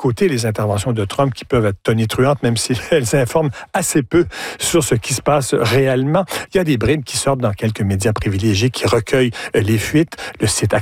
côté les interventions de Trump qui peuvent être tonitruantes, même si elles informent assez peu sur ce qui se passe réellement. Il y a des bribes qui sortent dans quelques médias privilégiés qui recueillent les fuites. Le site